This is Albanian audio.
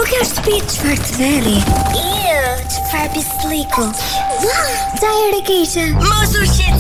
Çfarë të veri? Çfarë pisliku? Çfarë keqe? Mos u shqetëso.